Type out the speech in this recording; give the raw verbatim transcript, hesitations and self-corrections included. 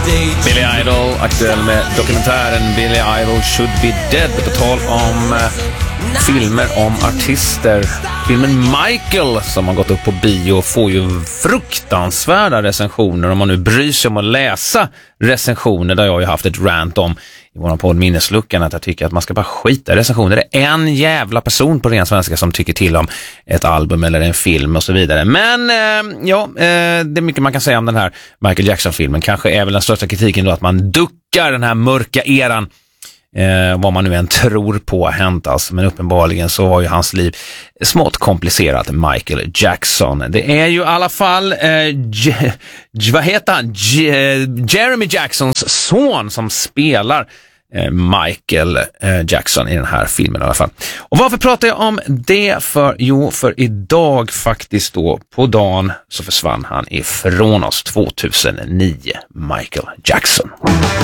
Billy Idol, aktuell med dokumentären Billy Idol Should Be Dead. På tal om eh, filmer om artister. Filmen Michael som har gått upp på bio får ju fruktansvärda recensioner. Om man nu bryr sig om att läsa recensioner, där jag har ju haft ett rant om i vår podd Minnesluckan, att jag tycker att man ska bara skita i recensioner. Det är en jävla person på ren svenska som tycker till om ett album eller en film och så vidare. Men eh, ja, eh, det är mycket man kan säga om den här Michael Jackson-filmen. Kanske är väl den största kritiken då att man duckar den här mörka eran. Eh, vad man nu än tror på har hänt alltså. Men uppenbarligen så var ju hans liv smått komplicerat. Michael Jackson. Det är ju i alla fall eh, J- J- vad heter han? J- Jeremy Jacksons son som spelar eh, Michael eh, Jackson i den här filmen i alla fall. Och varför pratar jag om det? För jo, för idag faktiskt då på dagen så försvann han ifrån oss tjugohundranio, Michael Jackson.